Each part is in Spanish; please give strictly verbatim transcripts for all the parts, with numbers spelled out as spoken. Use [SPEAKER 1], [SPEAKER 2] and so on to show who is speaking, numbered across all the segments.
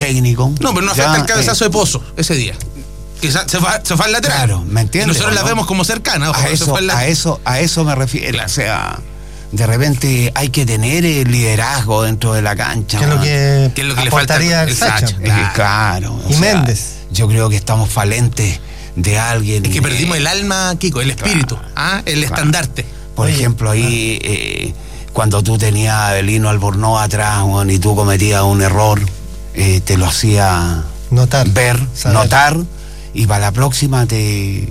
[SPEAKER 1] técnico.
[SPEAKER 2] No, pero no afecta ya, el cabezazo eh, de Pozo ese día. Que se fue, se fue al lateral.
[SPEAKER 1] Claro, ¿me entiendes?
[SPEAKER 2] Y nosotros las ¿no? vemos como cercanas. Ojo,
[SPEAKER 1] a, eso, a, eso, a eso me refiero. Claro. O sea, de repente hay que tener el liderazgo dentro de la cancha.
[SPEAKER 3] ¿Qué es lo que,
[SPEAKER 2] ¿Qué es lo que le faltaría
[SPEAKER 3] al Sacha?
[SPEAKER 1] Sacha? Claro. claro
[SPEAKER 3] y sea, Méndez.
[SPEAKER 1] Yo creo que estamos falentes de alguien.
[SPEAKER 2] Es que perdimos eh, el alma, Kiko, el espíritu, claro, ¿ah? el claro. estandarte.
[SPEAKER 1] Por Oye, ejemplo, ahí, ah. eh, cuando tú tenías a Avelino Albornoz atrás, bueno, y tú cometías un error, eh, te lo hacía
[SPEAKER 3] notar,
[SPEAKER 1] ver,
[SPEAKER 3] saber.
[SPEAKER 1] notar, y para la próxima te...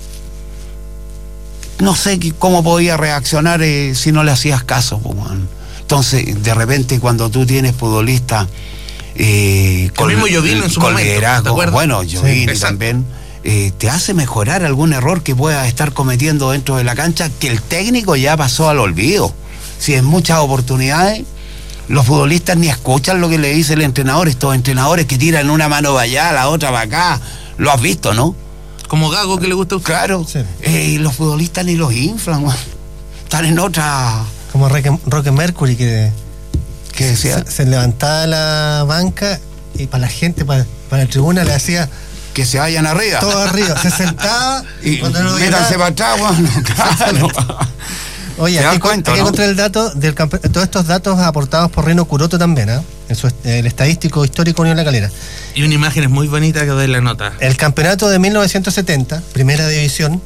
[SPEAKER 1] No sé cómo podía reaccionar eh, si no le hacías caso, pues, bueno. Entonces, de repente, cuando tú tienes futbolistas eh, con,
[SPEAKER 2] el mismo Jovino en su
[SPEAKER 1] con
[SPEAKER 2] momento,
[SPEAKER 1] liderazgo, bueno, Jovino
[SPEAKER 2] sí,
[SPEAKER 1] también, eh, te hace mejorar algún error que puedas estar cometiendo dentro de la cancha, que el técnico ya pasó al olvido. Si en muchas oportunidades los futbolistas ni escuchan lo que le dice el entrenador, estos entrenadores que tiran una mano para allá, la otra para acá, lo has visto, ¿no?
[SPEAKER 2] Como Gago, que le gusta a usted.
[SPEAKER 1] Claro, sí. eh, y los futbolistas ni los inflan, man. Están en otra...
[SPEAKER 3] Como Roque, Roque Mercury, que,
[SPEAKER 1] que decía?
[SPEAKER 3] Se, se levantaba de la banca y para la gente, para, para la tribuna, le hacía...
[SPEAKER 1] Que se vayan arriba.
[SPEAKER 3] Todo arriba, se sentaba
[SPEAKER 1] y cuando no métanse para atrás, bueno, claro.
[SPEAKER 3] Oye, aquí, cuenta, aquí ¿no? encontré el dato del campe... todos estos datos aportados por Rino Curoto también, ¿eh? En su el estadístico histórico Unión La Calera.
[SPEAKER 2] Y una imagen es muy bonita que doy la nota.
[SPEAKER 3] El campeonato de mil novecientos setenta, primera división,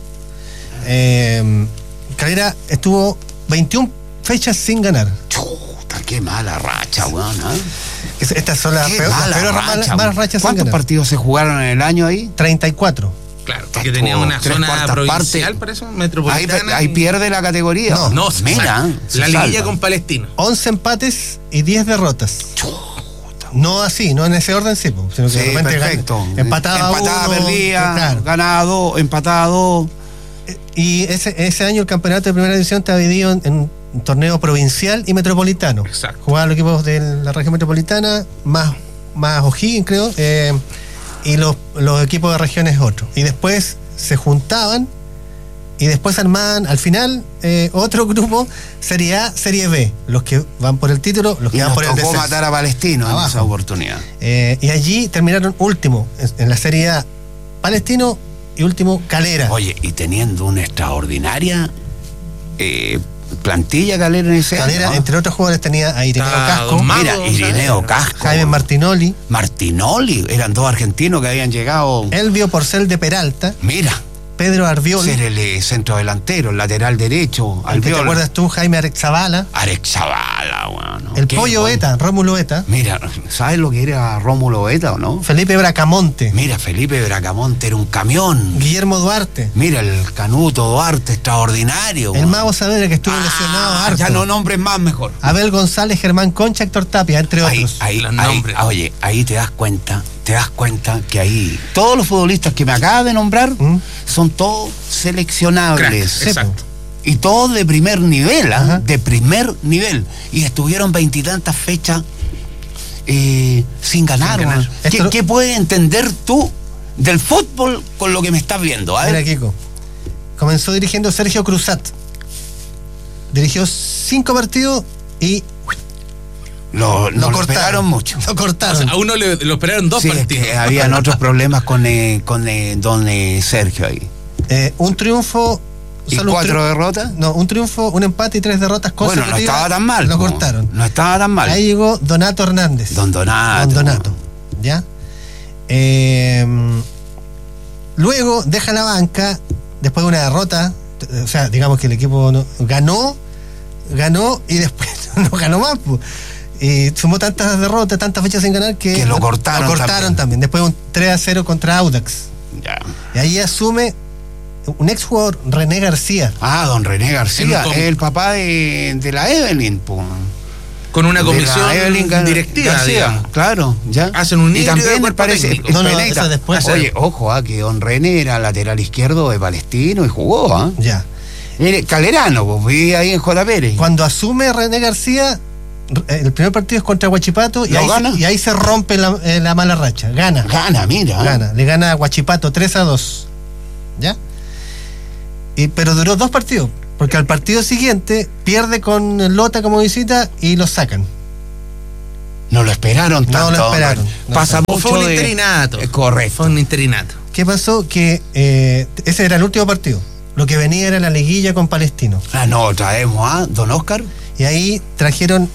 [SPEAKER 3] eh, Calera estuvo veintiuna fechas sin ganar.
[SPEAKER 1] Chuta, qué mala racha, weón. ¿eh?
[SPEAKER 3] Estas son las peores racha, malas rachas sin ganar.
[SPEAKER 1] ¿Cuántos partidos se jugaron en el año ahí?
[SPEAKER 3] treinta y cuatro.
[SPEAKER 2] Claro, porque tenía una zona provincial, por eso, metropolitana.
[SPEAKER 1] Ahí, ahí pierde la categoría.
[SPEAKER 2] No, no, mira, la liguilla
[SPEAKER 1] salva.
[SPEAKER 2] con Palestino.
[SPEAKER 3] once empates y diez derrotas. Chuta. No así, no en ese orden, sí, sino que
[SPEAKER 1] sí,
[SPEAKER 3] de repente
[SPEAKER 1] perfecto.
[SPEAKER 3] Gan, empatada,
[SPEAKER 1] empatada,
[SPEAKER 3] uno,
[SPEAKER 1] perdía,
[SPEAKER 3] claro.
[SPEAKER 1] ganado, empatado.
[SPEAKER 3] Y ese, ese año el campeonato de primera división estaba dividido en, en un torneo provincial y metropolitano.
[SPEAKER 2] Exacto.
[SPEAKER 3] Jugaban los equipos de la región metropolitana, más, más O'Higgins, creo. Eh, y los, los equipos de regiones otros. Y después se juntaban y después armaban, al final, eh, otro grupo, Serie A, Serie B. Los que van por el título, los que
[SPEAKER 1] y
[SPEAKER 3] van por el
[SPEAKER 1] descenso. Y
[SPEAKER 3] descenso.
[SPEAKER 1] nos tocó matar a Palestino Abajo. En esa oportunidad.
[SPEAKER 3] Eh, y allí terminaron último, en, en la Serie A, Palestino y último, Calera.
[SPEAKER 1] Oye, y teniendo una extraordinaria eh, plantilla Calera en ese
[SPEAKER 3] Calera,
[SPEAKER 1] año, ¿no?
[SPEAKER 3] entre otros jugadores, tenía a Irineo ah, Casco.
[SPEAKER 1] Mago, Mira, Irineo Casco.
[SPEAKER 3] Jaime Martinoli.
[SPEAKER 1] Martinoli, eran dos argentinos que habían llegado.
[SPEAKER 3] Elvio Porcel de Peralta.
[SPEAKER 1] Mira.
[SPEAKER 3] Pedro Arbiol.
[SPEAKER 1] Ser el eh, centro delantero, el lateral derecho.
[SPEAKER 3] ¿Te acuerdas tú? Jaime Arexabala.
[SPEAKER 1] Arexabala, bueno.
[SPEAKER 3] El Pollo bueno. Eta, Rómulo Eta.
[SPEAKER 1] Mira, ¿sabes lo que era Rómulo Eta o no?
[SPEAKER 3] Felipe Bracamonte.
[SPEAKER 1] Mira, Felipe Bracamonte era un camión.
[SPEAKER 3] Guillermo Duarte.
[SPEAKER 1] Mira, el Canuto Duarte, extraordinario.
[SPEAKER 3] El Mago Saavedra, que estuvo ah, lesionado harto.
[SPEAKER 1] Ya no nombres más, mejor.
[SPEAKER 3] Abel González, Germán Concha, Héctor Tapia, entre
[SPEAKER 1] ahí,
[SPEAKER 3] otros.
[SPEAKER 1] Ahí, ahí, oye, ahí te das cuenta, te das cuenta que ahí todos los futbolistas que me acabas de nombrar ¿Mm? son todos seleccionables.
[SPEAKER 2] Crack, exacto.
[SPEAKER 1] Y todos de primer nivel, ¿eh? De primer nivel. Y estuvieron veintitantas fechas eh, sin ganar. Sin ganar. ¿Qué, Esto... ¿Qué puedes entender tú del fútbol con lo que me estás viendo? ¿eh?
[SPEAKER 3] Mira, Kiko. Comenzó dirigiendo Sergio Cruzat. Dirigió cinco partidos y...
[SPEAKER 1] Lo, lo, lo esperaron mucho.
[SPEAKER 3] Lo cortaron.
[SPEAKER 2] O sea, a uno le, lo esperaron dos
[SPEAKER 1] sí,
[SPEAKER 2] partidos.
[SPEAKER 1] Es que habían otros problemas con, eh, con eh, don eh, Sergio ahí.
[SPEAKER 3] Eh, un triunfo.
[SPEAKER 1] ¿Y cuatro
[SPEAKER 3] tri-
[SPEAKER 1] derrotas?
[SPEAKER 3] No, un triunfo, un empate y tres derrotas consecutivas.
[SPEAKER 1] Bueno, no estaba tan mal.
[SPEAKER 3] Lo
[SPEAKER 1] no,
[SPEAKER 3] cortaron.
[SPEAKER 1] No estaba tan mal.
[SPEAKER 3] Ahí llegó Donato Hernández.
[SPEAKER 1] Don Donato.
[SPEAKER 3] Don Donato. ¿Ya? Eh, luego deja la banca después de una derrota. O sea, digamos que el equipo no, ganó, ganó y después no ganó más. Pues. Y sumó tantas derrotas, tantas fechas sin ganar que,
[SPEAKER 1] que lo cortaron,
[SPEAKER 3] lo cortaron también. también. Después un tres a cero contra Audax.
[SPEAKER 1] Ya.
[SPEAKER 3] Y ahí asume un exjugador, René García.
[SPEAKER 1] Ah, don René García, es el papá de, de la Evelyn, po.
[SPEAKER 2] Con una comisión
[SPEAKER 1] Evelyn
[SPEAKER 2] directiva,
[SPEAKER 1] García, claro, ya.
[SPEAKER 2] Hacen un
[SPEAKER 1] y también me parece,
[SPEAKER 3] no, no, eso después.
[SPEAKER 1] Oye, ojo, ah, que don René era lateral izquierdo de Palestino y jugó, ¿ah?
[SPEAKER 3] ¿eh? Ya.
[SPEAKER 1] Mire, Calerano, pues vivía ahí en J. Pérez.
[SPEAKER 3] Cuando asume René García, el primer partido es contra Huachipato y, ahí se, y ahí se rompe la, eh, la mala racha. Gana.
[SPEAKER 1] Gana, mira.
[SPEAKER 3] Gana. Le gana a Huachipato tres a dos. ¿Ya? Y, pero duró dos partidos. Porque al partido siguiente pierde con Lota como visita y lo sacan.
[SPEAKER 1] No lo esperaron tanto.
[SPEAKER 3] No lo esperaron.
[SPEAKER 1] No, pasa
[SPEAKER 2] no.
[SPEAKER 1] mucho
[SPEAKER 2] Fue un
[SPEAKER 1] de...
[SPEAKER 2] interinato.
[SPEAKER 1] Eh, correcto.
[SPEAKER 2] Fue un interinato.
[SPEAKER 3] ¿Qué pasó? Que eh, ese era el último partido. Lo que venía era la liguilla con Palestino.
[SPEAKER 1] Ah, no, traemos a Don Oscar.
[SPEAKER 3] Y ahí trajeron...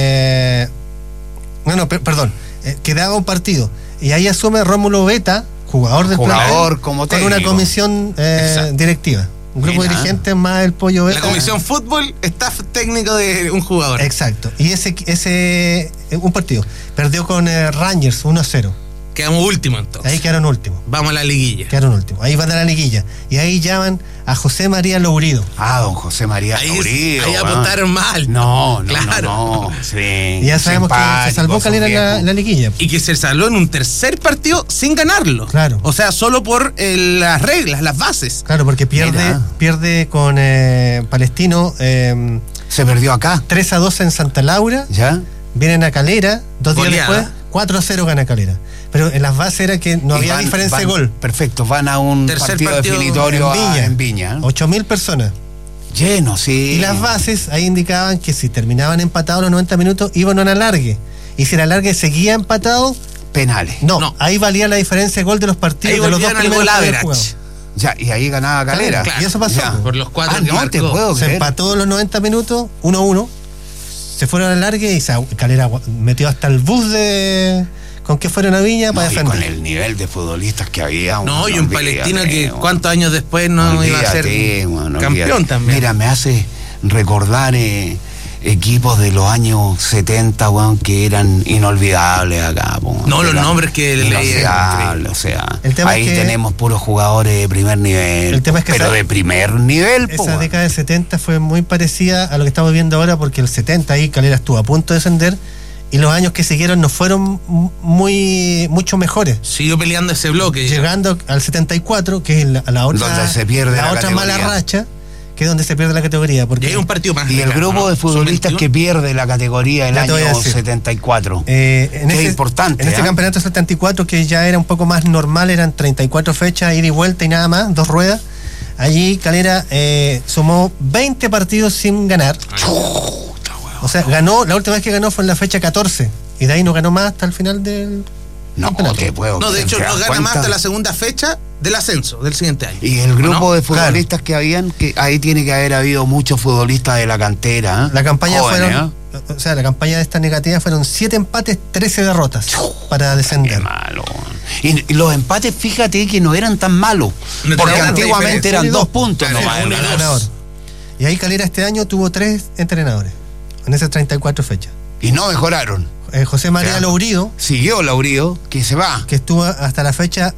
[SPEAKER 3] Eh, no, no, per- perdón. Eh, quedaba un partido. Y ahí asume Rómulo Beta, jugador del
[SPEAKER 1] Jugador
[SPEAKER 3] plantel,
[SPEAKER 1] como
[SPEAKER 3] con
[SPEAKER 1] técnico.
[SPEAKER 3] una comisión eh, directiva. Un grupo
[SPEAKER 1] Mira.
[SPEAKER 3] de dirigentes más el Pollo Beta.
[SPEAKER 2] La comisión fútbol, staff técnico de un jugador.
[SPEAKER 3] Exacto. Y ese, ese un partido. Perdió con eh, Rangers uno a cero.
[SPEAKER 2] Quedamos últimos entonces.
[SPEAKER 3] Ahí quedaron últimos.
[SPEAKER 2] Vamos a la liguilla.
[SPEAKER 3] Quedaron últimos. Ahí van a la liguilla. Y ahí llaman a José María Lourido.
[SPEAKER 1] Ah, don José María
[SPEAKER 2] Ahí,
[SPEAKER 1] Lourido.
[SPEAKER 2] ahí
[SPEAKER 1] ah.
[SPEAKER 2] apuntaron mal.
[SPEAKER 1] No, no,
[SPEAKER 2] Claro.
[SPEAKER 1] no, no. Sí,
[SPEAKER 3] Y ya sabemos que se
[SPEAKER 1] simpático,
[SPEAKER 3] salvó
[SPEAKER 1] son
[SPEAKER 3] Calera la,
[SPEAKER 1] viejos.
[SPEAKER 3] la liguilla.
[SPEAKER 2] Y que se salvó en un tercer partido sin ganarlo.
[SPEAKER 3] Claro.
[SPEAKER 2] O sea, solo por eh, las reglas, las bases.
[SPEAKER 3] Claro, porque pierde,
[SPEAKER 1] Mira.
[SPEAKER 3] pierde con eh, Palestino eh,
[SPEAKER 1] Se perdió acá,
[SPEAKER 3] tres a dos en Santa Laura.
[SPEAKER 1] ¿ya?
[SPEAKER 3] Vienen a Calera, dos días
[SPEAKER 2] Goleada.
[SPEAKER 3] después, cuatro a cero gana Calera. Pero en las bases era que no
[SPEAKER 1] Y
[SPEAKER 3] había
[SPEAKER 1] van-
[SPEAKER 3] diferencia de
[SPEAKER 1] van-
[SPEAKER 3] gol.
[SPEAKER 1] Perfecto, van a un
[SPEAKER 2] Tercer
[SPEAKER 1] partido,
[SPEAKER 2] partido
[SPEAKER 1] definitorio
[SPEAKER 3] en
[SPEAKER 1] a-
[SPEAKER 3] Viña.
[SPEAKER 1] en Viña.
[SPEAKER 3] ocho mil personas.
[SPEAKER 1] Lleno, sí.
[SPEAKER 3] Y las bases ahí indicaban que si terminaban empatados los noventa minutos, iban a un alargue. Y si el alargue seguía empatado,
[SPEAKER 1] Penales.
[SPEAKER 3] no,
[SPEAKER 2] No.
[SPEAKER 3] ahí valía la diferencia de gol de los partidos
[SPEAKER 2] Ahí
[SPEAKER 3] de los dos
[SPEAKER 2] volvían al
[SPEAKER 3] primeros
[SPEAKER 2] gol
[SPEAKER 3] que habían
[SPEAKER 2] average.
[SPEAKER 3] jugado.
[SPEAKER 1] Ya, y ahí ganaba Calera.
[SPEAKER 3] Claro, y eso pasó.
[SPEAKER 1] Ya.
[SPEAKER 2] Por los cuatro
[SPEAKER 1] Ah,
[SPEAKER 2] que
[SPEAKER 1] no
[SPEAKER 2] marcó.
[SPEAKER 1] te puedo
[SPEAKER 3] Se
[SPEAKER 1] creer.
[SPEAKER 3] empató los noventa minutos, uno a uno. Se fueron al alargue y se, Calera metió hasta el bus de. ¿Con qué fueron a Viña
[SPEAKER 1] No,
[SPEAKER 3] para
[SPEAKER 1] y
[SPEAKER 3] defender?
[SPEAKER 1] con el nivel de futbolistas que había.
[SPEAKER 2] No,
[SPEAKER 1] bueno,
[SPEAKER 2] y un
[SPEAKER 1] olvídate,
[SPEAKER 2] Palestino que
[SPEAKER 1] bueno.
[SPEAKER 2] cuántos años después no iba a ser
[SPEAKER 1] Olvídate, bueno,
[SPEAKER 2] campeón
[SPEAKER 1] olvídate.
[SPEAKER 2] también.
[SPEAKER 1] Mira, me hace recordar eh, equipos de los años setenta, weón, que eran inolvidables acá. weón.
[SPEAKER 2] No, los
[SPEAKER 1] Eran
[SPEAKER 2] nombres que leí,
[SPEAKER 1] inolvidables, o sea,
[SPEAKER 3] El tema
[SPEAKER 1] ahí
[SPEAKER 3] es que-
[SPEAKER 1] tenemos puros jugadores de primer nivel.
[SPEAKER 3] El tema es que
[SPEAKER 1] pero
[SPEAKER 3] esa-
[SPEAKER 1] de primer nivel, po,
[SPEAKER 3] Esa
[SPEAKER 1] weón.
[SPEAKER 3] década del setenta fue muy parecida a lo que estamos viendo ahora, porque el setenta ahí Calera estuvo a punto de descender y los años que siguieron no fueron muy mucho mejores.
[SPEAKER 2] Siguió peleando ese bloque.
[SPEAKER 3] Llegando al setenta y cuatro, que es la, la otra,
[SPEAKER 1] Donde se pierde la
[SPEAKER 3] otra mala
[SPEAKER 1] categoría.
[SPEAKER 3] racha, que es donde se pierde la categoría.
[SPEAKER 2] Y
[SPEAKER 3] Porque
[SPEAKER 2] hay un partido más.
[SPEAKER 1] Y el
[SPEAKER 2] lejano,
[SPEAKER 1] grupo
[SPEAKER 2] ¿no?
[SPEAKER 1] de futbolistas
[SPEAKER 2] Son
[SPEAKER 1] que
[SPEAKER 2] veintiuno.
[SPEAKER 1] pierde la categoría el
[SPEAKER 3] Ya te voy a
[SPEAKER 1] año
[SPEAKER 3] decir.
[SPEAKER 1] setenta y cuatro.
[SPEAKER 3] Eh, en
[SPEAKER 1] Qué
[SPEAKER 3] ese,
[SPEAKER 1] importante,
[SPEAKER 3] En este
[SPEAKER 1] ¿eh?
[SPEAKER 3] campeonato setenta y cuatro, que ya era un poco más normal, eran treinta y cuatro fechas, ida y vuelta y nada más, dos ruedas. Allí Calera eh, sumó veinte partidos sin ganar. O sea, ganó, la última vez que ganó fue en la fecha catorce. Y de ahí no ganó más hasta el final del
[SPEAKER 1] No,
[SPEAKER 3] campeonato.
[SPEAKER 1] te puedo
[SPEAKER 2] No, de
[SPEAKER 1] creer,
[SPEAKER 2] hecho,
[SPEAKER 1] ¿te
[SPEAKER 2] no
[SPEAKER 1] das
[SPEAKER 2] gana más
[SPEAKER 1] cuenta?
[SPEAKER 2] hasta la segunda fecha del ascenso del siguiente año.
[SPEAKER 1] Y el grupo
[SPEAKER 2] ¿No?
[SPEAKER 1] de futbolistas que habían, que ahí tiene que haber habido muchos futbolistas de la cantera. ¿eh?
[SPEAKER 3] La campaña
[SPEAKER 1] Jóvenes,
[SPEAKER 3] fueron, o sea, la campaña de esta negativa fueron siete empates, trece derrotas para
[SPEAKER 1] ¿eh? Qué
[SPEAKER 3] descender.
[SPEAKER 1] malo. Y, y los empates, fíjate que no eran tan malos.
[SPEAKER 2] No
[SPEAKER 1] Porque
[SPEAKER 2] tenían
[SPEAKER 1] antiguamente
[SPEAKER 2] diferencia.
[SPEAKER 1] eran
[SPEAKER 3] Uno y
[SPEAKER 1] dos
[SPEAKER 3] dos.
[SPEAKER 1] puntos
[SPEAKER 2] Claro,
[SPEAKER 1] nomás.
[SPEAKER 2] uno y
[SPEAKER 1] ¿no?
[SPEAKER 2] dos.
[SPEAKER 3] Ganador. Y ahí Calera este año tuvo tres entrenadores en esas treinta y cuatro fechas.
[SPEAKER 1] Y no mejoraron.
[SPEAKER 3] Eh, José María
[SPEAKER 1] Ya.
[SPEAKER 3] Lourido,
[SPEAKER 1] Siguió Laurío, que se va.
[SPEAKER 3] que estuvo hasta la fecha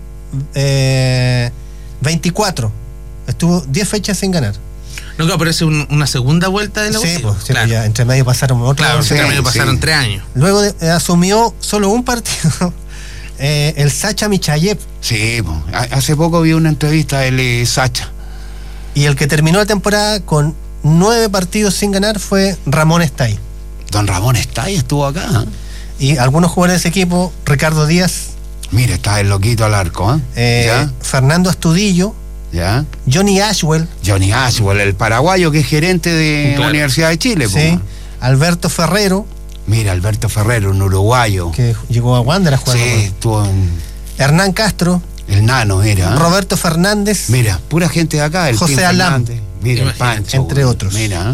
[SPEAKER 3] eh, veinticuatro. Estuvo diez fechas sin ganar.
[SPEAKER 2] No, claro, pero es un- una segunda vuelta de la
[SPEAKER 3] Sí,
[SPEAKER 2] última.
[SPEAKER 3] pues, sí,
[SPEAKER 2] claro.
[SPEAKER 3] ya entre medio pasaron otros.
[SPEAKER 2] Claro,
[SPEAKER 1] Sí,
[SPEAKER 2] entre medio pasaron
[SPEAKER 1] sí.
[SPEAKER 2] tres años.
[SPEAKER 3] Luego de- eh, asumió solo un partido eh, el Sacha Michayev,
[SPEAKER 1] Sí, po. Ha- hace poco vi una entrevista de Sacha.
[SPEAKER 3] y el que terminó la temporada con nueve partidos sin ganar fue Ramón Estay.
[SPEAKER 1] Don Ramón está ahí, estuvo acá. ¿eh?
[SPEAKER 3] Y algunos jugadores de ese equipo, Ricardo Díaz,
[SPEAKER 1] Mira, está el loquito al arco. ¿eh?
[SPEAKER 3] eh,
[SPEAKER 1] ¿Ya?
[SPEAKER 3] Fernando Astudillo,
[SPEAKER 1] ¿Ya?
[SPEAKER 3] Johnny Ashwell,
[SPEAKER 1] Johnny Ashwell, el paraguayo que es gerente de
[SPEAKER 2] Claro.
[SPEAKER 1] Universidad de Chile. po.
[SPEAKER 3] sí, Alberto Ferrero,
[SPEAKER 1] Mira, Alberto Ferrero, un uruguayo.
[SPEAKER 3] que llegó a Wander a jugar.
[SPEAKER 1] Sí,
[SPEAKER 3] con-
[SPEAKER 1] estuvo en
[SPEAKER 3] Hernán Castro,
[SPEAKER 1] el nano, era. ¿eh?
[SPEAKER 3] Roberto Fernández,
[SPEAKER 1] Mira, pura gente de acá. El
[SPEAKER 3] José
[SPEAKER 1] Tim
[SPEAKER 3] Alam.
[SPEAKER 1] Fernández. Mira, el
[SPEAKER 2] Imagínate.
[SPEAKER 1] Pancho.
[SPEAKER 3] Entre
[SPEAKER 1] güey.
[SPEAKER 3] otros.
[SPEAKER 1] Mira, ¿eh?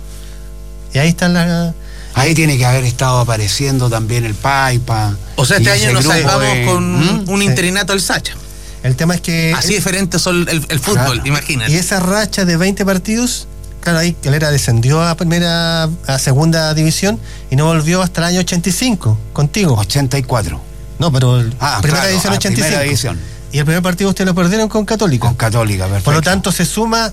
[SPEAKER 3] y ahí están las...
[SPEAKER 1] ahí tiene que haber estado apareciendo también el Paipa.
[SPEAKER 2] O sea,
[SPEAKER 1] y
[SPEAKER 2] este
[SPEAKER 1] ese
[SPEAKER 2] año nos
[SPEAKER 1] grupo
[SPEAKER 2] salvamos
[SPEAKER 1] de-
[SPEAKER 2] con
[SPEAKER 1] ¿Mm?
[SPEAKER 2] un
[SPEAKER 3] Sí.
[SPEAKER 2] interinato al Sacha.
[SPEAKER 3] El tema es que...
[SPEAKER 2] Así diferente son el, el fútbol,
[SPEAKER 1] Claro.
[SPEAKER 2] imagínate.
[SPEAKER 3] Y esa racha de veinte partidos, claro, ahí Calera descendió a primera, a segunda división y no volvió hasta el año ochenta y cinco, contigo.
[SPEAKER 1] ochenta y cuatro.
[SPEAKER 3] No, pero el-
[SPEAKER 1] Ah,
[SPEAKER 3] primera
[SPEAKER 1] claro,
[SPEAKER 3] división
[SPEAKER 1] ah,
[SPEAKER 3] ochenta y cinco.
[SPEAKER 1] primera división.
[SPEAKER 3] Y el primer partido ustedes lo perdieron con Católica.
[SPEAKER 1] Con Católica, perfecto.
[SPEAKER 3] Por lo tanto, se suma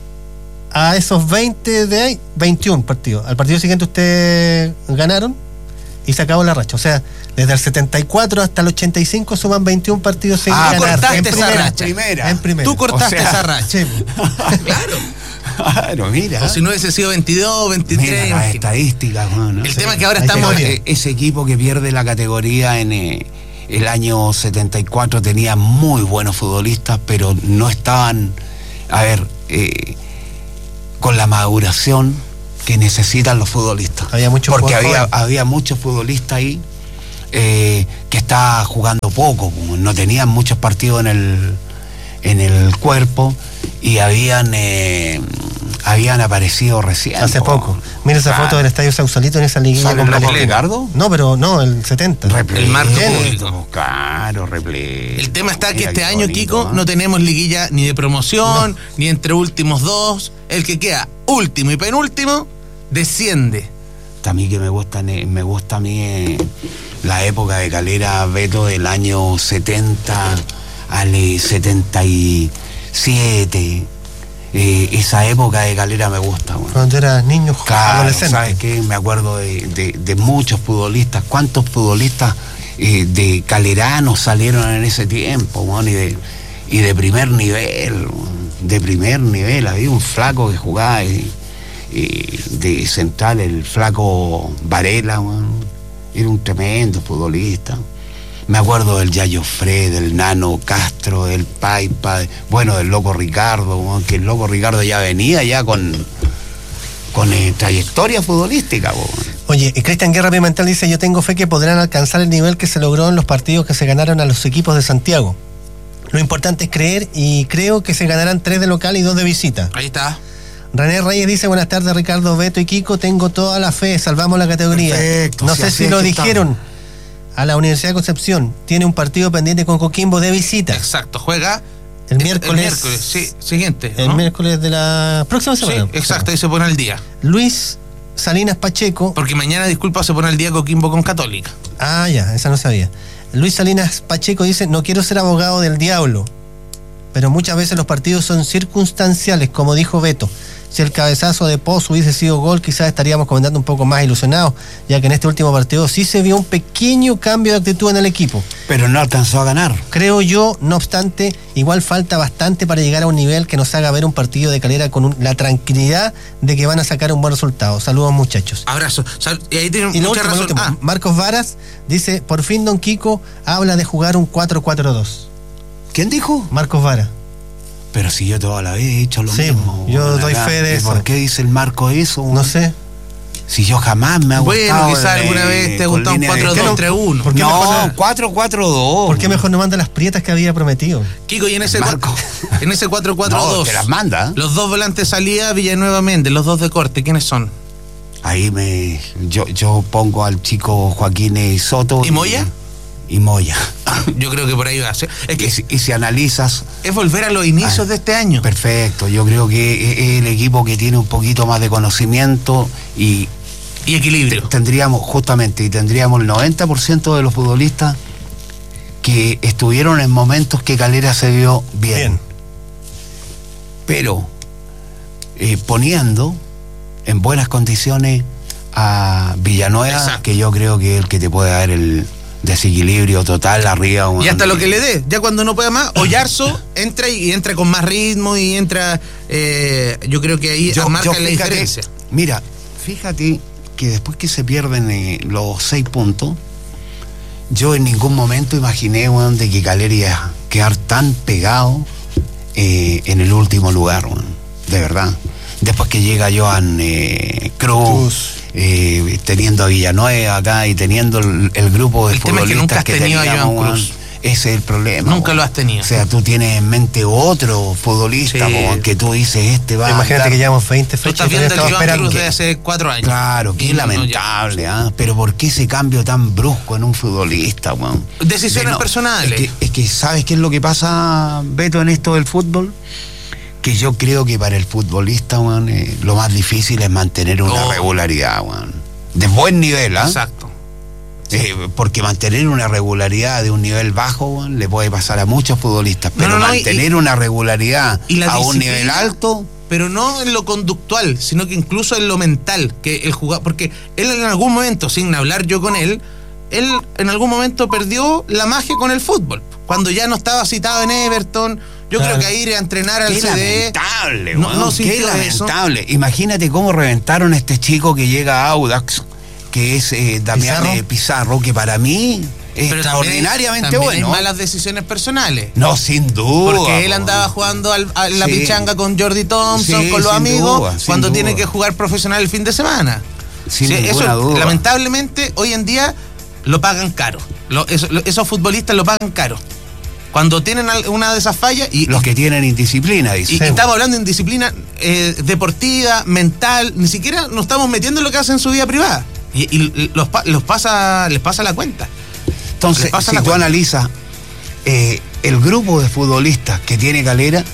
[SPEAKER 3] a esos veinte de ahí, veintiún partidos. Al partido siguiente ustedes ganaron y se acabó la racha. O sea, desde el setenta y cuatro hasta el ochenta y cinco suman veintiún partidos sin
[SPEAKER 1] Ah,
[SPEAKER 3] ganar.
[SPEAKER 2] cortaste
[SPEAKER 3] En
[SPEAKER 2] esa
[SPEAKER 3] primera.
[SPEAKER 2] racha.
[SPEAKER 1] Primera.
[SPEAKER 3] En primera.
[SPEAKER 2] Tú cortaste
[SPEAKER 1] O sea,
[SPEAKER 2] esa racha.
[SPEAKER 3] Sí.
[SPEAKER 2] Claro.
[SPEAKER 1] Claro, mira.
[SPEAKER 2] O si no hubiese sido veintidós, veintitrés.
[SPEAKER 1] Mira las
[SPEAKER 2] imagínate.
[SPEAKER 1] estadísticas, bueno.
[SPEAKER 2] El tema es que ahora
[SPEAKER 3] Hay
[SPEAKER 2] estamos.
[SPEAKER 3] que-
[SPEAKER 1] Eh, ese equipo que pierde la categoría en eh, el año setenta y cuatro tenía muy buenos futbolistas, pero no estaban, a ver, eh, con la maduración que necesitan los futbolistas.
[SPEAKER 3] Había muchos
[SPEAKER 1] Porque
[SPEAKER 3] jugadores
[SPEAKER 1] había,
[SPEAKER 3] jóvenes.
[SPEAKER 1] había muchos futbolistas ahí eh, que estaba jugando poco, no tenían muchos partidos en el, en el cuerpo y habían... Eh, habían aparecido recién.
[SPEAKER 3] Hace
[SPEAKER 1] po.
[SPEAKER 3] poco. Mira esa
[SPEAKER 1] Claro.
[SPEAKER 3] foto del Estadio Sausalito en esa liguilla
[SPEAKER 1] ¿Sale
[SPEAKER 3] con
[SPEAKER 1] el loco
[SPEAKER 3] Palestino.
[SPEAKER 1] Ricardo?
[SPEAKER 3] No, pero no, el setenta.
[SPEAKER 1] Repleto,
[SPEAKER 2] El marco
[SPEAKER 1] repleto,
[SPEAKER 2] público.
[SPEAKER 1] Claro, repleto.
[SPEAKER 2] El tema está que
[SPEAKER 1] Mira
[SPEAKER 2] este
[SPEAKER 1] qué
[SPEAKER 2] año,
[SPEAKER 1] bonito,
[SPEAKER 2] Kiko,
[SPEAKER 1] ¿eh?
[SPEAKER 2] no tenemos liguilla ni de promoción, ni entre últimos dos. El que queda último y penúltimo desciende.
[SPEAKER 1] A mí que me gusta, me gusta a mí eh, la época de Calera, Beto, del año setenta al eh, setenta y siete. Eh, esa época de Calera me gusta, bueno.
[SPEAKER 3] Cuando eras niño,
[SPEAKER 1] Claro,
[SPEAKER 3] adolescente.
[SPEAKER 1] ¿sabes qué? Me acuerdo de, de, de muchos futbolistas. ¿Cuántos futbolistas eh, de caleranos salieron en ese tiempo, bueno, y de, y de primer nivel, bueno, de primer nivel? Había un flaco que jugaba eh, eh, de central, el flaco Varela, bueno, era un tremendo futbolista. Me acuerdo del Yayo Fred, del Nano Castro, del Paipa, bueno, del Loco Ricardo, bueno, que el Loco Ricardo ya venía ya con... con eh, trayectoria futbolística. Bo.
[SPEAKER 3] Oye, y Cristian Guerra Pimentel dice: yo tengo fe que podrán alcanzar el nivel que se logró en los partidos que se ganaron a los equipos de Santiago. Lo importante es creer y creo que se ganarán tres de local y dos de visita.
[SPEAKER 2] Ahí está.
[SPEAKER 3] René Reyes dice: buenas tardes Ricardo, Beto y Kiko, tengo toda la fe, salvamos la categoría.
[SPEAKER 1] Perfecto,
[SPEAKER 3] no
[SPEAKER 1] si
[SPEAKER 3] sé
[SPEAKER 1] así
[SPEAKER 3] si
[SPEAKER 1] es
[SPEAKER 3] lo
[SPEAKER 1] que
[SPEAKER 3] dijeron
[SPEAKER 1] estamos.
[SPEAKER 3] a la Universidad de Concepción, tiene un partido pendiente con Coquimbo de visita.
[SPEAKER 2] Exacto, juega
[SPEAKER 3] El miércoles.
[SPEAKER 2] El miércoles, sí, siguiente.
[SPEAKER 3] El
[SPEAKER 2] ¿no?
[SPEAKER 3] miércoles de la próxima
[SPEAKER 2] Sí,
[SPEAKER 3] semana.
[SPEAKER 2] exacto, ahí se pone al día.
[SPEAKER 3] Luis Salinas Pacheco.
[SPEAKER 2] Porque mañana, disculpa, se pone al día Coquimbo con Católica.
[SPEAKER 3] Ah, ya, esa no sabía. Luis Salinas Pacheco dice: no quiero ser abogado del diablo, pero muchas veces los partidos son circunstanciales, como dijo Beto. Si el cabezazo de Pozo hubiese sido gol, quizás estaríamos comentando un poco más ilusionados, ya que en este último partido sí se vio un pequeño cambio de actitud en el equipo.
[SPEAKER 1] Pero no alcanzó a ganar.
[SPEAKER 3] Creo yo, no obstante, igual falta bastante para llegar a un nivel que nos haga ver un partido de Calera con un- la tranquilidad de que van a sacar un buen resultado. Saludos, muchachos.
[SPEAKER 2] Abrazo. Sal- Y ahí tiene
[SPEAKER 3] Y lo
[SPEAKER 2] mucha
[SPEAKER 3] último, lo
[SPEAKER 2] razón.
[SPEAKER 3] último,
[SPEAKER 2] Ah,
[SPEAKER 3] Marcos Varas dice: por fin Don Kiko habla de jugar un cuatro cuatro dos.
[SPEAKER 1] ¿Quién dijo?
[SPEAKER 3] Marcos Vara.
[SPEAKER 1] Pero si yo toda la vez he hecho lo
[SPEAKER 3] Sí,
[SPEAKER 1] mismo.
[SPEAKER 3] yo
[SPEAKER 1] bueno,
[SPEAKER 3] doy
[SPEAKER 1] acá.
[SPEAKER 3] fe de
[SPEAKER 1] ¿Y
[SPEAKER 3] eso.
[SPEAKER 1] ¿Por qué dice el Marco eso?
[SPEAKER 3] No sé.
[SPEAKER 1] Si yo jamás me ha
[SPEAKER 2] bueno,
[SPEAKER 1] gustado.
[SPEAKER 2] quizás
[SPEAKER 1] el,
[SPEAKER 2] alguna
[SPEAKER 1] eh,
[SPEAKER 2] vez te ha
[SPEAKER 1] con
[SPEAKER 2] gustado un
[SPEAKER 1] línea de-
[SPEAKER 2] cuatro
[SPEAKER 3] ¿Por qué
[SPEAKER 2] dos
[SPEAKER 3] no?
[SPEAKER 2] tres uno.
[SPEAKER 3] ¿Por qué mejor
[SPEAKER 1] No,
[SPEAKER 3] no-
[SPEAKER 1] cuatro cuatro dos.
[SPEAKER 3] ¿Por qué mejor no manda las prietas que había prometido?
[SPEAKER 2] Kiko, y en ese,
[SPEAKER 1] Marco.
[SPEAKER 2] en ese cuatro cuatro
[SPEAKER 1] No,
[SPEAKER 2] dos,
[SPEAKER 1] te las manda.
[SPEAKER 2] los dos volantes salida, Villanueva Méndez, los dos de corte, ¿quiénes son?
[SPEAKER 1] Ahí me. Yo, yo pongo al chico Joaquín eh, Soto.
[SPEAKER 2] ¿Y Moya?
[SPEAKER 1] Y Moya.
[SPEAKER 2] Yo creo que por ahí va a ser. Es
[SPEAKER 1] Y
[SPEAKER 2] que
[SPEAKER 1] si, y si analizas.
[SPEAKER 2] es volver a los inicios
[SPEAKER 1] Ah,
[SPEAKER 2] de este año.
[SPEAKER 1] Perfecto, yo creo que es el equipo que tiene un poquito más de conocimiento y
[SPEAKER 2] Y equilibrio.
[SPEAKER 1] tendríamos, justamente, y tendríamos el noventa por ciento de los futbolistas que estuvieron en momentos que Calera se vio bien.
[SPEAKER 3] Bien.
[SPEAKER 1] Pero eh, poniendo en buenas condiciones a Villanueva,
[SPEAKER 2] Exacto.
[SPEAKER 1] que yo creo que es el que te puede dar el desequilibrio total arriba.
[SPEAKER 2] Y hasta
[SPEAKER 1] un-
[SPEAKER 2] lo que le dé, ya cuando no pueda más, Oyarzo entra y entra con más ritmo y entra, eh, yo creo que ahí
[SPEAKER 1] Yo-
[SPEAKER 2] marca
[SPEAKER 1] yo
[SPEAKER 2] la
[SPEAKER 1] fíjate,
[SPEAKER 2] diferencia.
[SPEAKER 1] Mira, fíjate que después que se pierden eh, los seis puntos, yo en ningún momento imaginé, weón, de que Calera iba a quedar tan pegado eh, en el último lugar, weón, de verdad. Después que llega Joan eh, Cruz,
[SPEAKER 3] Cruz.
[SPEAKER 1] eh, teniendo a Villanueva acá y teniendo el, el grupo de
[SPEAKER 2] El tema es que nunca
[SPEAKER 1] futbolistas
[SPEAKER 2] has
[SPEAKER 1] que
[SPEAKER 2] tenido a
[SPEAKER 1] teníamos,
[SPEAKER 2] Joan
[SPEAKER 1] weón,
[SPEAKER 2] Cruz.
[SPEAKER 1] ese es el problema.
[SPEAKER 2] Nunca
[SPEAKER 1] weón.
[SPEAKER 2] lo has tenido.
[SPEAKER 1] O sea, tú tienes en mente otro futbolista,
[SPEAKER 2] Sí.
[SPEAKER 1] weón, que tú dices, este va a
[SPEAKER 3] Imagínate
[SPEAKER 1] andar-
[SPEAKER 3] que llevamos veinte
[SPEAKER 2] Tú
[SPEAKER 3] fechas
[SPEAKER 2] estás
[SPEAKER 3] y todavía
[SPEAKER 2] viendo el
[SPEAKER 3] estamos
[SPEAKER 2] Joan
[SPEAKER 3] esperando.
[SPEAKER 2] Cruz de hace cuatro años.
[SPEAKER 1] Claro, qué
[SPEAKER 2] Y no, no,
[SPEAKER 1] lamentable, ¿ah? Pero ¿por qué ese cambio tan brusco en un futbolista, weón?
[SPEAKER 2] Decisiones
[SPEAKER 1] De no-
[SPEAKER 2] personales.
[SPEAKER 1] Es que, es que, ¿sabes qué es lo que pasa, Beto, en esto del fútbol? Que yo creo que para el futbolista, weón, eh, lo más difícil es mantener una
[SPEAKER 2] Oh.
[SPEAKER 1] regularidad, weón. De buen nivel, ¿ah?
[SPEAKER 2] Exacto.
[SPEAKER 1] Eh, porque mantener una regularidad de un nivel bajo, weón, le puede pasar a muchos futbolistas.
[SPEAKER 2] No,
[SPEAKER 1] Pero
[SPEAKER 2] no, no, y-
[SPEAKER 1] mantener una regularidad
[SPEAKER 2] y la
[SPEAKER 1] a un
[SPEAKER 2] disciplina-
[SPEAKER 1] nivel alto...
[SPEAKER 2] Pero no en lo conductual, sino que incluso en lo mental, que el jugador, porque él en algún momento, sin hablar yo con él, él en algún momento perdió la magia con el fútbol. Cuando ya no estaba citado en Everton, yo
[SPEAKER 3] Claro.
[SPEAKER 2] creo que a ir a entrenar al
[SPEAKER 1] Qué
[SPEAKER 2] C D E.
[SPEAKER 1] lamentable,
[SPEAKER 2] No-
[SPEAKER 1] weón,
[SPEAKER 2] no
[SPEAKER 1] qué
[SPEAKER 2] sintió eso.
[SPEAKER 1] lamentable. Imagínate cómo reventaron a este chico que llega a Audax, que es eh, Damián
[SPEAKER 3] Pizarro.
[SPEAKER 1] eh, Pizarro, que para mí es
[SPEAKER 2] Pero
[SPEAKER 1] extraordinariamente
[SPEAKER 2] también, también
[SPEAKER 1] bueno.
[SPEAKER 2] hay malas decisiones personales.
[SPEAKER 1] No, sin duda.
[SPEAKER 2] Porque él
[SPEAKER 1] po.
[SPEAKER 2] andaba jugando al- a la
[SPEAKER 1] Sí.
[SPEAKER 2] pichanga con Jordi Thompson,
[SPEAKER 1] Sí,
[SPEAKER 2] con los
[SPEAKER 1] sin
[SPEAKER 2] amigos,
[SPEAKER 1] duda, sin
[SPEAKER 2] cuando
[SPEAKER 1] duda.
[SPEAKER 2] tiene que jugar profesional el fin de semana.
[SPEAKER 1] Sin
[SPEAKER 2] Sí,
[SPEAKER 1] ninguna
[SPEAKER 2] eso,
[SPEAKER 1] duda.
[SPEAKER 2] lamentablemente, hoy en día lo pagan caro. Lo, eso, lo, esos futbolistas lo pagan caro. Cuando tienen una de esas fallas... Y,
[SPEAKER 1] los que tienen indisciplina, dice.
[SPEAKER 2] Y, y estamos hablando de indisciplina eh, deportiva, mental, ni siquiera nos estamos metiendo en lo que hacen en su vida privada. Y, y los, los pasa, les pasa la cuenta.
[SPEAKER 1] Entonces, si tú cuenta. analizas eh, el grupo de futbolistas que tiene Calera,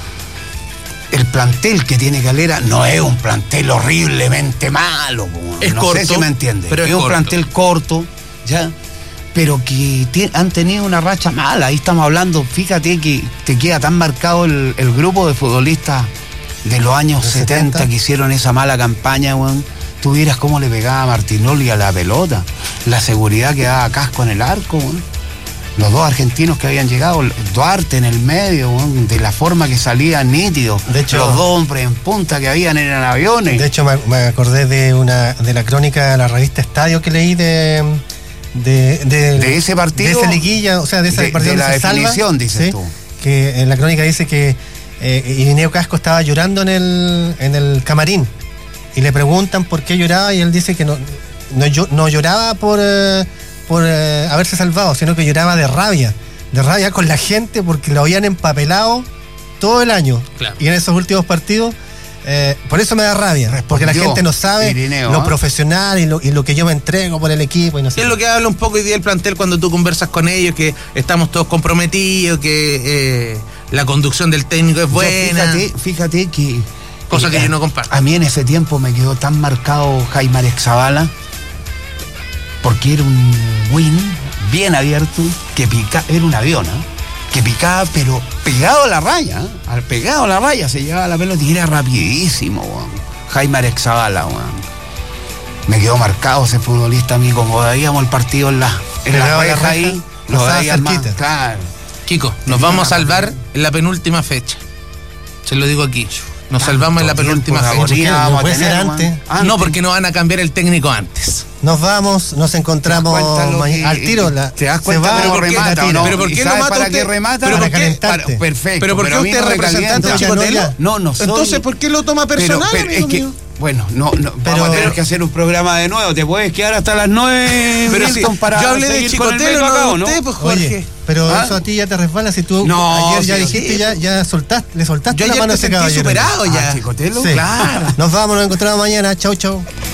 [SPEAKER 1] el plantel que tiene Calera no es un plantel horriblemente malo.
[SPEAKER 2] Es
[SPEAKER 1] no
[SPEAKER 2] corto,
[SPEAKER 1] sé si me entiendes.
[SPEAKER 2] Pero es,
[SPEAKER 1] es un
[SPEAKER 2] corto.
[SPEAKER 1] plantel corto, ¿ya? Pero que t- han tenido una racha mala. Ahí estamos hablando, fíjate que te queda tan marcado el, el grupo de futbolistas de los años
[SPEAKER 3] ¿De
[SPEAKER 1] setenta, setenta que hicieron esa mala campaña, weón. Tú vieras cómo le pegaba a Martinoli a la pelota, la seguridad que daba Casco en el arco, weón. Los dos argentinos que habían llegado, Duarte en el medio, weón, de la forma que salía nítido.
[SPEAKER 3] De hecho,
[SPEAKER 1] los dos hombres en punta que habían en aviones.
[SPEAKER 3] De hecho, me, me acordé de una de la crónica de la revista Estadio que leí de... De, de,
[SPEAKER 1] de ese partido,
[SPEAKER 3] de esa liguilla, o sea, de esa
[SPEAKER 1] de,
[SPEAKER 3] partido
[SPEAKER 1] de la
[SPEAKER 3] se
[SPEAKER 1] definición,
[SPEAKER 3] salva,
[SPEAKER 1] dices
[SPEAKER 3] ¿sí?
[SPEAKER 1] tú.
[SPEAKER 3] Que en la crónica dice que eh, Irineo Casco estaba llorando en el, en el camarín y le preguntan por qué lloraba y él dice que no, no, no lloraba por, eh, por eh, haberse salvado, sino que lloraba de rabia, de rabia con la gente porque lo habían empapelado todo el año.
[SPEAKER 2] Claro.
[SPEAKER 3] Y en esos últimos partidos Eh, por eso me da rabia,
[SPEAKER 1] Respondió
[SPEAKER 3] porque la gente no sabe
[SPEAKER 1] Irineo,
[SPEAKER 3] lo
[SPEAKER 1] ¿eh?
[SPEAKER 3] profesional y lo, y lo que yo me entrego por el equipo y no sé.
[SPEAKER 2] Es lo que habla un poco hoy día el plantel cuando tú conversas con ellos, que estamos todos comprometidos, que eh, la conducción del técnico es buena.
[SPEAKER 1] Yo fíjate, fíjate que...
[SPEAKER 2] Cosa
[SPEAKER 1] eh,
[SPEAKER 2] que yo no comparto.
[SPEAKER 1] A mí en ese tiempo me quedó tan marcado Jaime Arexabala, porque era un win bien abierto, que pica, era un avión, ¿eh? que picaba, pero pegado a la raya, ¿eh? al pegado a la raya se llevaba la pelota y era rapidísimo, weón. Jaime Arexabala, weón. Me quedó marcado ese futbolista a mí, como veíamos el partido en la, en la reja ahí, lo veías más, claro.
[SPEAKER 2] Kiko, nos vamos a salvar en la penúltima fecha. Se lo digo aquí. Nos salvamos en la penúltima fecha.
[SPEAKER 3] No puede ser antes.
[SPEAKER 2] No, porque no van a cambiar el técnico antes.
[SPEAKER 3] Nos vamos, nos encontramos mañana, al tiro. La,
[SPEAKER 1] ¿Te das cuenta
[SPEAKER 3] va,
[SPEAKER 1] cómo remata o no?
[SPEAKER 2] ¿Pero por qué lo mata
[SPEAKER 1] para
[SPEAKER 2] usted?
[SPEAKER 1] qué remata?
[SPEAKER 2] ¿Pero
[SPEAKER 3] para
[SPEAKER 2] por qué?
[SPEAKER 3] calentarte.
[SPEAKER 1] Para, perfecto.
[SPEAKER 2] ¿Pero por qué
[SPEAKER 1] pero
[SPEAKER 2] usted es representante de Chicotelo?
[SPEAKER 1] No, no soy.
[SPEAKER 2] Entonces, ¿por qué lo toma personal,
[SPEAKER 1] pero, pero
[SPEAKER 2] amigo
[SPEAKER 1] es que,
[SPEAKER 2] mío?
[SPEAKER 1] Bueno, no, no
[SPEAKER 3] pero,
[SPEAKER 1] vamos a tener
[SPEAKER 3] pero,
[SPEAKER 1] que hacer un programa de nuevo. Te puedes quedar hasta las nueve.
[SPEAKER 2] Pero si
[SPEAKER 1] para
[SPEAKER 2] yo hablé de Chicotelo, no de usted, pues, Jorge.
[SPEAKER 3] Oye, pero
[SPEAKER 1] ¿Ah?
[SPEAKER 3] eso a ti ya te resbala si tú
[SPEAKER 1] no,
[SPEAKER 3] ayer ya
[SPEAKER 1] sí,
[SPEAKER 3] dijiste,
[SPEAKER 1] sí.
[SPEAKER 3] ya, ya soltaste, le soltaste
[SPEAKER 2] yo
[SPEAKER 3] la
[SPEAKER 2] ayer
[SPEAKER 3] mano a
[SPEAKER 2] te
[SPEAKER 3] ese
[SPEAKER 2] sentí
[SPEAKER 3] caballero.
[SPEAKER 2] superado ya.
[SPEAKER 1] ¿Ah, Chicotelo?
[SPEAKER 3] Sí.
[SPEAKER 2] Claro.
[SPEAKER 3] Nos vamos, nos encontramos mañana. Chau, chau.